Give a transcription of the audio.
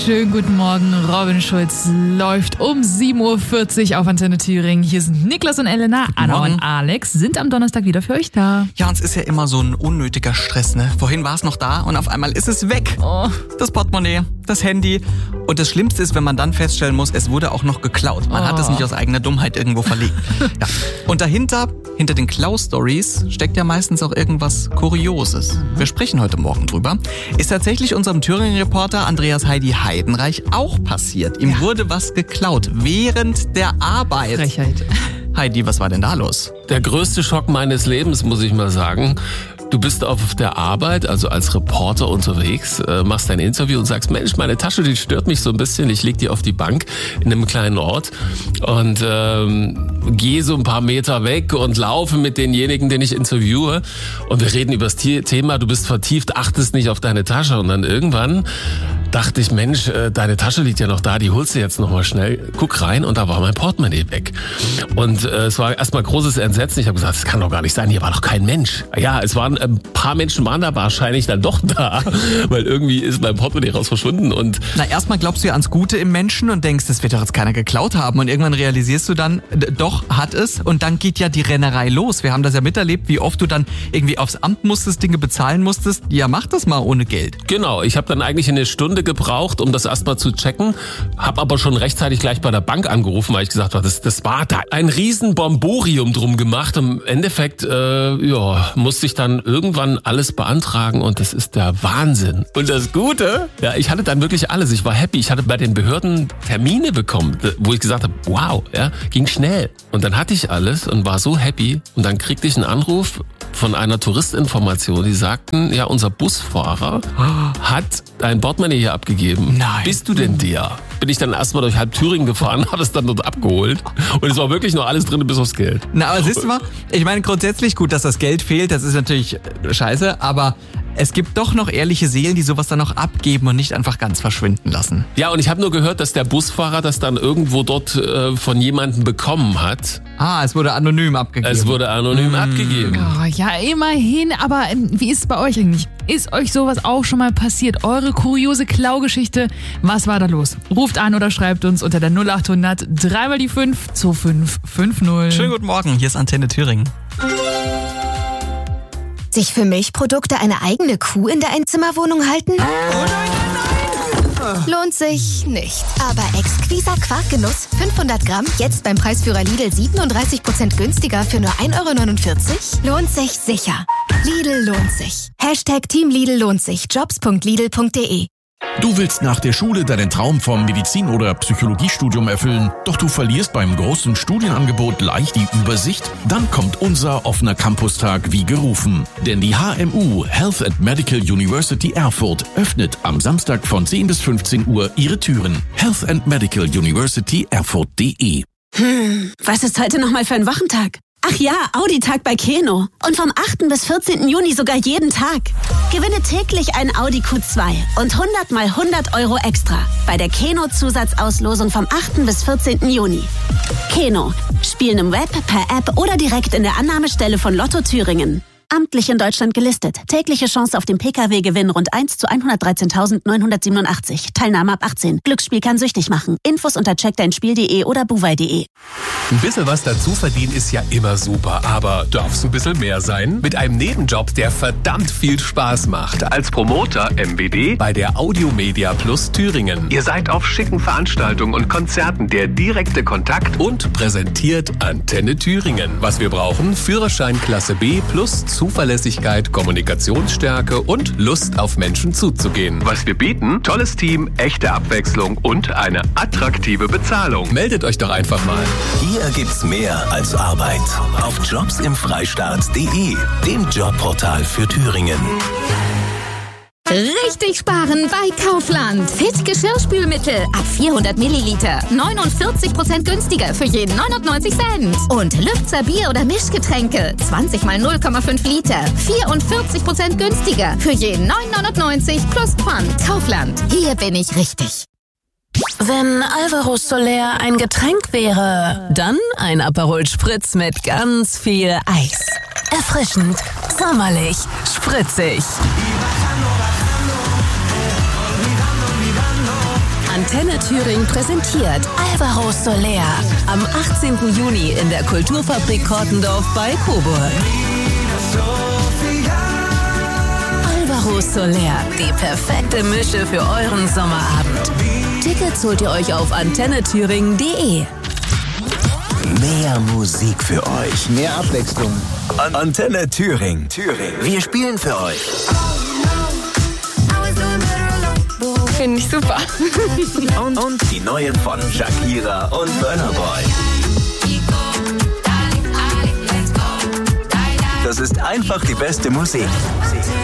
Schönen guten Morgen, Robin Schulz läuft um 7.40 Uhr auf Antenne Thüringen. Hier sind Niklas und Elena, Anna und Alex sind am Donnerstag wieder für euch da. Ja, uns ist ja immer so ein unnötiger Stress, ne? Vorhin war es noch da und auf einmal ist es weg. Oh. Das Portemonnaie, das Handy. Und das Schlimmste ist, wenn man dann feststellen muss, es wurde auch noch geklaut. Man hat es nicht aus eigener Dummheit irgendwo verlegt. Ja. Und dahinter, hinter den Klau-Stories, steckt ja meistens auch irgendwas Kurioses. Wir sprechen heute Morgen drüber. Ist tatsächlich unserem Thüringen-Reporter Andreas Heidi Heidenreich auch passiert. Ihm wurde was geklaut während der Arbeit. Frechheit. Heidi, was war denn da los? Der größte Schock meines Lebens, muss ich mal sagen. Du bist auf der Arbeit, also als Reporter unterwegs, machst ein Interview und sagst, Mensch, meine Tasche, die stört mich so ein bisschen. Ich leg die auf die Bank in einem kleinen Ort und gehe so ein paar Meter weg und laufe mit denjenigen, den ich interviewe. Und wir reden über das Thema, du bist vertieft, achtest nicht auf deine Tasche. Und dann irgendwann dachte ich, Mensch, deine Tasche liegt ja noch da, die holst du jetzt nochmal schnell. Guck rein und da war mein Portemonnaie weg. Und es war erstmal großes Entsetzen. Ich habe gesagt, das kann doch gar nicht sein, hier war doch kein Mensch. Ja, es waren ein paar Menschen waren da wahrscheinlich dann doch da, weil irgendwie ist mein Portemonnaie raus verschwunden. Und na, erstmal glaubst du ja ans Gute im Menschen und denkst, das wird doch jetzt keiner geklaut haben. Und irgendwann realisierst du dann, doch, hat es. Und dann geht ja die Rennerei los. Wir haben das ja miterlebt, wie oft du dann irgendwie aufs Amt musstest, Dinge bezahlen musstest. Ja, mach das mal ohne Geld. Genau, ich habe dann eigentlich eine Stunde gebraucht, um das erstmal zu checken. Habe aber schon rechtzeitig gleich bei der Bank angerufen, weil ich gesagt habe, das war da ein riesen Bomborium drum gemacht. Im Endeffekt musste ich dann irgendwann alles beantragen und das ist der Wahnsinn. Und das Gute, ja, ich hatte dann wirklich alles. Ich war happy. Ich hatte bei den Behörden Termine bekommen, wo ich gesagt habe, wow, ja, ging schnell. Und dann hatte ich alles und war so happy. Und dann kriegte ich einen Anruf von einer Touristinformation, die sagten, ja, unser Busfahrer hat ein Portemonnaie hier abgegeben. Nein. Bist du denn der? Bin ich dann erstmal durch halb Thüringen gefahren, habe es dann dort abgeholt und es war wirklich noch alles drin bis aufs Geld. Na, aber siehst du mal, ich meine grundsätzlich gut, dass das Geld fehlt, das ist natürlich scheiße, aber es gibt doch noch ehrliche Seelen, die sowas dann noch abgeben und nicht einfach ganz verschwinden lassen. Ja, und ich habe nur gehört, dass der Busfahrer das dann irgendwo dort von jemandem bekommen hat. Ah, es wurde anonym abgegeben. Es wurde anonym abgegeben. Oh, ja, immerhin, aber wie ist es bei euch eigentlich? Ist euch sowas auch schon mal passiert? Eure kuriose Klaugeschichte? Was war da los? Ruft an oder schreibt uns unter der 0800 3 die 5 2550. Schönen guten Morgen, hier ist Antenne Thüringen. Sich für Milchprodukte eine eigene Kuh in der Einzimmerwohnung halten? Oh nein! Lohnt sich nicht. Aber exquiser Quarkgenuss, 500 Gramm, jetzt beim Preisführer Lidl 37% günstiger für nur 1,49 €? Lohnt sich sicher. Lidl lohnt sich. Hashtag Team Lidl lohnt sich. Jobs.lidl.de. Du willst nach der Schule deinen Traum vom Medizin- oder Psychologiestudium erfüllen, doch du verlierst beim großen Studienangebot leicht die Übersicht? Dann kommt unser offener Campustag wie gerufen. Denn die HMU, Health and Medical University Erfurt, öffnet am Samstag von 10 bis 15 Uhr ihre Türen. Health and Medical University Erfurt.de. Was ist heute nochmal für ein Wochentag? Ach ja, Audi-Tag bei Keno. Und vom 8. bis 14. Juni sogar jeden Tag. Gewinne täglich ein Audi Q2 und 100 mal 100 € extra bei der Keno-Zusatzauslosung vom 8. bis 14. Juni. Keno. Spielen im Web, per App oder direkt in der Annahmestelle von Lotto Thüringen. Amtlich in Deutschland gelistet. Tägliche Chance auf den Pkw-Gewinn rund 1 zu 113.987. Teilnahme ab 18. Glücksspiel kann süchtig machen. Infos unter checkdeinspiel.de oder buwei.de. Ein bisschen was dazu verdienen ist ja immer super, aber darf's ein bisschen mehr sein? Mit einem Nebenjob, der verdammt viel Spaß macht. Als Promoter MBD bei der Audiomedia Plus Thüringen. Ihr seid auf schicken Veranstaltungen und Konzerten der direkte Kontakt und präsentiert Antenne Thüringen. Was wir brauchen? Führerschein Klasse B plus Zuverlässigkeit, Kommunikationsstärke und Lust auf Menschen zuzugehen. Was wir bieten? Tolles Team, echte Abwechslung und eine attraktive Bezahlung. Meldet euch doch einfach mal. Hier gibt's mehr als Arbeit. Auf jobsimfreistaat.de, dem Jobportal für Thüringen. Richtig sparen bei Kaufland. Fit Geschirrspülmittel ab 400 Milliliter. 49% günstiger für jeden 99 Cent. Und Lübzer Bier- oder Mischgetränke. 20 mal 0,5 Liter. 44% günstiger für jeden 9,99 plus Pfand. Kaufland. Hier bin ich richtig. Wenn Alvaro Soler ein Getränk wäre, dann ein Aperol Spritz mit ganz viel Eis. Erfrischend, sommerlich, spritzig. Antenne Thüringen präsentiert Alvaro Soler am 18. Juni in der Kulturfabrik Kortendorf bei Coburg. Alvaro Soler, die perfekte Mische für euren Sommerabend. Tickets holt ihr euch auf antennethüringen.de. Mehr Musik für euch. Mehr Abwechslung. Antenne Thüringen. Wir spielen für euch. Finde ich super. Und die neuen von Shakira und Burna Boy. Das ist einfach die beste Musik.